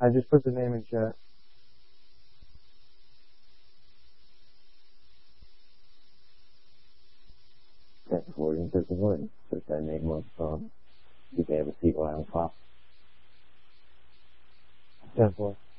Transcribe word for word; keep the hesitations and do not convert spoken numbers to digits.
I just put the name in chat. That's forwarding to the void. So that name was um you can have a seat while I'm pop. ten four.